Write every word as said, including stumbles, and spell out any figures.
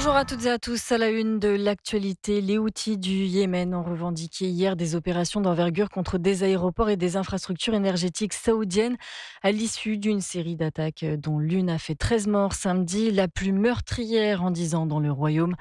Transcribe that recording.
Bonjour à toutes et à tous. À la une de l'actualité, les Houthis du Yémen ont revendiqué hier des opérations d'envergure contre des aéroports et des infrastructures énergétiques saoudiennes à l'issue d'une série d'attaques dont l'une a fait treize morts samedi, la plus meurtrière en dix ans dans le royaume.